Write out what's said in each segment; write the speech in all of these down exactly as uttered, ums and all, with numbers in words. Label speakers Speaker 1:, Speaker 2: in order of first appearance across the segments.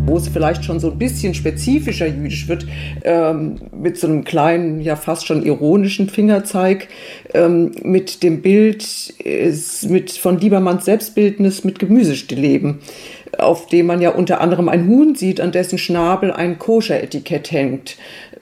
Speaker 1: Wo es vielleicht schon so ein bisschen spezifischer jüdisch wird, ähm, mit so einem kleinen, ja fast schon ironischen Fingerzeig, ähm, mit dem Bild äh, mit, von Liebermanns Selbstbildnis mit Gemüsestillleben, auf dem man ja unter anderem ein Huhn sieht, an dessen Schnabel ein Koscher-Etikett hängt.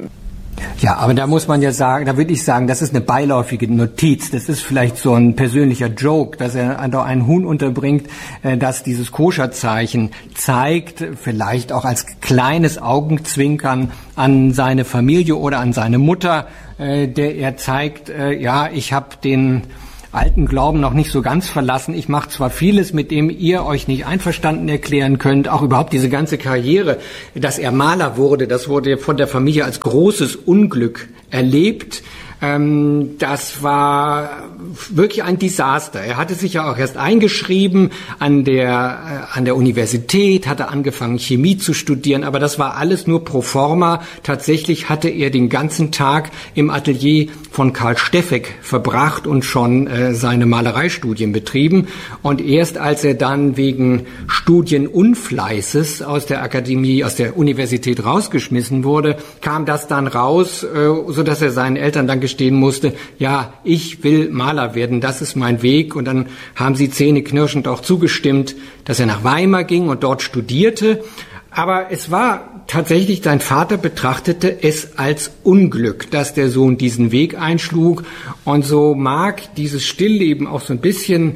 Speaker 2: Ja, aber da muss man ja sagen, da würde ich sagen, das ist eine beiläufige Notiz. Das ist vielleicht so ein persönlicher Joke, dass er da ein Huhn unterbringt, das dieses Koscherzeichen zeigt, vielleicht auch als kleines Augenzwinkern an seine Familie oder an seine Mutter, der er zeigt, ja, ich habe den alten Glauben noch nicht so ganz verlassen. Ich mache zwar vieles, mit dem ihr euch nicht einverstanden erklären könnt, auch überhaupt diese ganze Karriere, dass er Maler wurde, das wurde von der Familie als großes Unglück erlebt. Ähm, das war wirklich ein Desaster. Er hatte sich ja auch erst eingeschrieben an der, äh, an der Universität, hatte angefangen Chemie zu studieren, aber das war alles nur pro forma. Tatsächlich hatte er den ganzen Tag im Atelier von Karl Steffeck verbracht und schon äh, seine Malereistudien betrieben. Und erst als er dann wegen Studienunfleißes aus der Akademie, aus der Universität rausgeschmissen wurde, kam das dann raus, äh, so dass er seinen Eltern dann gestehen musste, ja, ich will Maler werden, das ist mein Weg. Und dann haben sie zähneknirschend auch zugestimmt, dass er nach Weimar ging und dort studierte. Aber es war tatsächlich, sein Vater betrachtete es als Unglück, dass der Sohn diesen Weg einschlug. Und so mag dieses Stillleben auch so ein bisschen,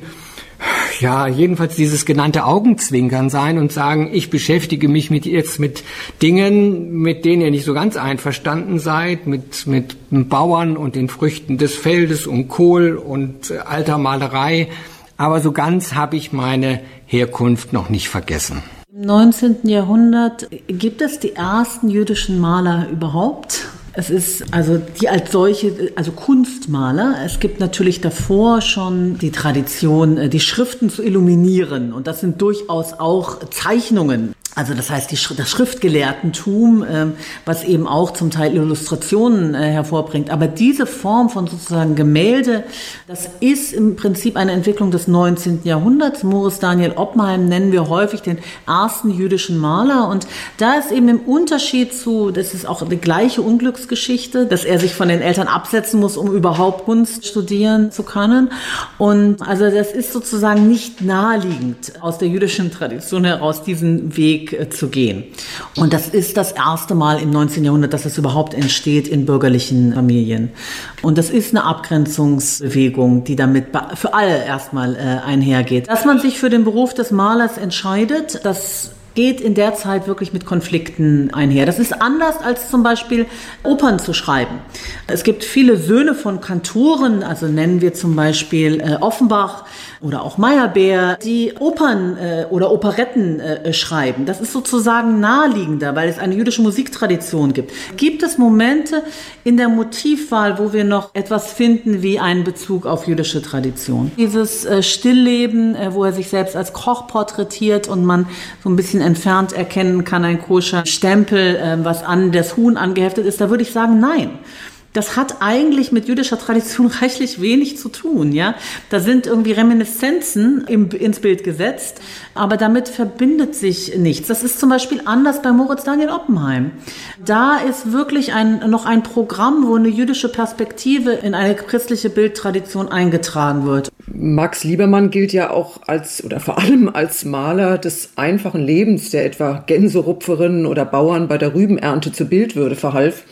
Speaker 2: ja, jedenfalls dieses genannte Augenzwinkern sein und sagen, ich beschäftige mich mit jetzt mit Dingen, mit denen ihr nicht so ganz einverstanden seid, mit, mit Bauern und den Früchten des Feldes und Kohl und äh, alter Malerei. Aber so ganz habe ich meine Herkunft noch nicht vergessen.
Speaker 3: Im neunzehnten Jahrhundert gibt es die ersten jüdischen Maler überhaupt. Es ist also die als solche, also Kunstmaler. Es gibt natürlich davor schon die Tradition, die Schriften zu illuminieren. Und das sind durchaus auch Zeichnungen. Also das heißt, die, das Schriftgelehrtentum, ähm, was eben auch zum Teil Illustrationen äh, hervorbringt. Aber diese Form von sozusagen Gemälde, das ist im Prinzip eine Entwicklung des neunzehnten Jahrhunderts. Moritz Daniel Oppenheim nennen wir häufig den ersten jüdischen Maler. Und da ist eben im Unterschied zu, das ist auch die gleiche Unglücksgeschichte, dass er sich von den Eltern absetzen muss, um überhaupt Kunst studieren zu können. Und also das ist sozusagen nicht naheliegend, aus der jüdischen Tradition heraus diesen Weg zu gehen. Und das ist das erste Mal im neunzehnten Jahrhundert, dass es überhaupt entsteht in bürgerlichen Familien. Und das ist eine Abgrenzungsbewegung, die damit für alle erstmal äh, einhergeht. Dass man sich für den Beruf des Malers entscheidet, das geht in der Zeit wirklich mit Konflikten einher. Das ist anders als zum Beispiel Opern zu schreiben. Es gibt viele Söhne von Kantoren, also nennen wir zum Beispiel äh, Offenbach oder auch Meyerbeer, die Opern äh, oder Operetten äh, schreiben. Das ist sozusagen naheliegender, weil es eine jüdische Musiktradition gibt. Gibt es Momente in der Motivwahl, wo wir noch etwas finden wie einen Bezug auf jüdische Tradition? Dieses äh, Stillleben, äh, wo er sich selbst als Koch porträtiert und man so ein bisschen entfernt erkennen kann, ein koscher Stempel, äh, was an das Huhn angeheftet ist, da würde ich sagen, nein. Das hat eigentlich mit jüdischer Tradition reichlich wenig zu tun, ja. Da sind irgendwie Reminiszenzen im, ins Bild gesetzt, aber damit verbindet sich nichts. Das ist zum Beispiel anders bei Moritz Daniel Oppenheim. Da ist wirklich ein, noch ein Programm, wo eine jüdische Perspektive in eine christliche Bildtradition eingetragen wird.
Speaker 1: Max Liebermann gilt ja auch als, oder vor allem als Maler des einfachen Lebens, der etwa Gänserupferinnen oder Bauern bei der Rübenernte zur Bildwürde verhalf.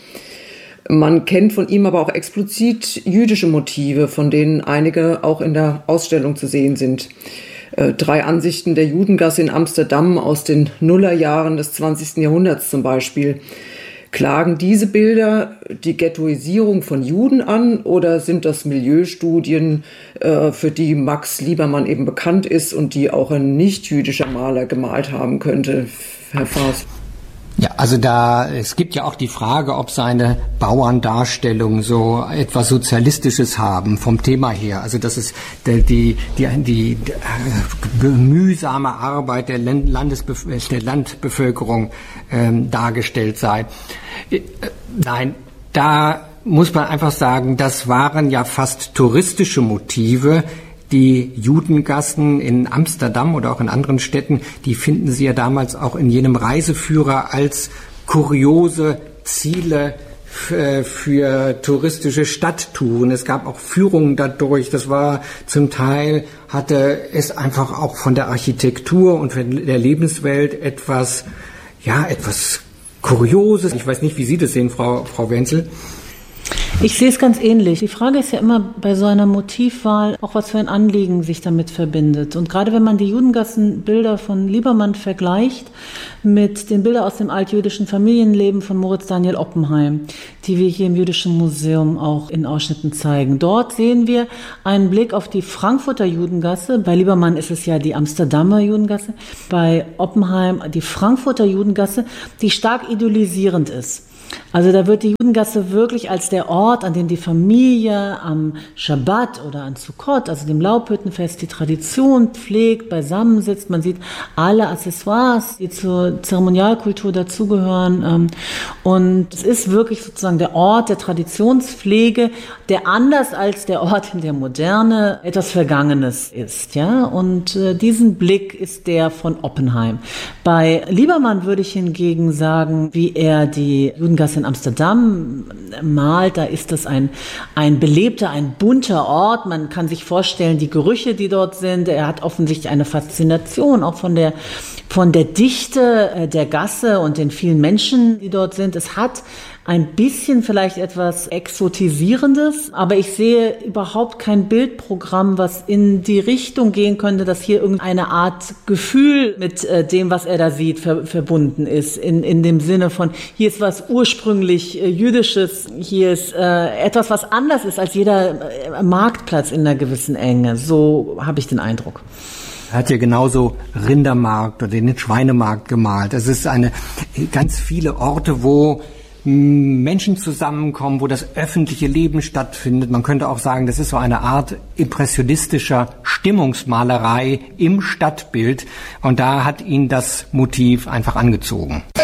Speaker 1: Man kennt von ihm aber auch explizit jüdische Motive, von denen einige auch in der Ausstellung zu sehen sind. Äh, drei Ansichten der Judengasse in Amsterdam aus den Nullerjahren des zwanzigsten Jahrhunderts zum Beispiel. Klagen diese Bilder die Ghettoisierung von Juden an oder sind das Milieustudien, äh, für die Max Liebermann eben bekannt ist und die auch ein nicht-jüdischer Maler gemalt haben könnte, Herr Faas?
Speaker 2: Ja, also da, es gibt ja auch die Frage, ob seine Bauerndarstellungen so etwas Sozialistisches haben vom Thema her. Also dass es die, die, die, die mühsame Arbeit der, Landesbef- der Landbevölkerung ähm, dargestellt sei. Äh, nein, da muss man einfach sagen, das waren ja fast touristische Motive, Die Judengassen in Amsterdam oder auch in anderen Städten, die finden Sie ja damals auch in jenem Reiseführer als kuriose Ziele für, für touristische Stadttouren. Es gab auch Führungen dadurch. Das war zum Teil, hatte es einfach auch von der Architektur und von der Lebenswelt etwas, ja, etwas Kurioses. Ich weiß nicht, wie Sie das sehen, Frau, Frau Wenzel.
Speaker 3: Ich sehe es ganz ähnlich. Die Frage ist ja immer bei so einer Motivwahl auch, was für ein Anliegen sich damit verbindet. Und gerade wenn man die Judengassenbilder von Liebermann vergleicht mit den Bildern aus dem altjüdischen Familienleben von Moritz Daniel Oppenheim, die wir hier im Jüdischen Museum auch in Ausschnitten zeigen. Dort sehen wir einen Blick auf die Frankfurter Judengasse. Bei Liebermann ist es ja die Amsterdamer Judengasse. Bei Oppenheim die Frankfurter Judengasse, die stark idolisierend ist. Also da wird die Judengasse wirklich als der Ort, an dem die Familie am Schabbat oder an Sukkot, also dem Laubhüttenfest, die Tradition pflegt, beisammensitzt. Man sieht alle Accessoires, die zur Zeremonialkultur dazugehören. Und es ist wirklich sozusagen der Ort der Traditionspflege, der anders als der Ort in der Moderne etwas Vergangenes ist. Ja? Und diesen Blick ist der von Oppenheim. Bei Liebermann würde ich hingegen sagen, wie er die Judengasse in Amsterdam malt, da ist es ein, ein belebter, ein bunter Ort. Man kann sich vorstellen, die Gerüche, die dort sind. Er hat offensichtlich eine Faszination auch von der, von der Dichte der Gasse und den vielen Menschen, die dort sind. Es hat ein bisschen vielleicht etwas Exotisierendes, aber ich sehe überhaupt kein Bildprogramm, was in die Richtung gehen könnte, dass hier irgendeine Art Gefühl mit äh, dem, was er da sieht, ver- verbunden ist. In, in dem Sinne von, hier ist was ursprünglich äh, Jüdisches, hier ist äh, etwas, was anders ist als jeder äh, Marktplatz in einer gewissen Enge. So habe ich den Eindruck.
Speaker 2: Er hat ja genauso Rindermarkt oder den Schweinemarkt gemalt. Es ist eine ganz viele Orte, wo Menschen zusammenkommen, wo das öffentliche Leben stattfindet. Man könnte auch sagen, das ist so eine Art impressionistischer Stimmungsmalerei im Stadtbild. Und da hat ihn das Motiv einfach angezogen.